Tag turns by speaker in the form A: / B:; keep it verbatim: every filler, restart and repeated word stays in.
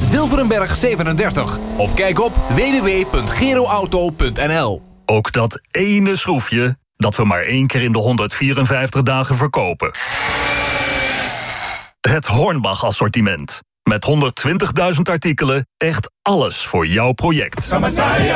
A: Zilverenberg zevenendertig. Of kijk op w w w punt geroauto punt n l.
B: Ook dat ene schroefje dat we maar één keer in de honderdvierenvijftig dagen verkopen. Het Hornbach assortiment. Met honderdtwintigduizend artikelen, echt alles voor jouw project.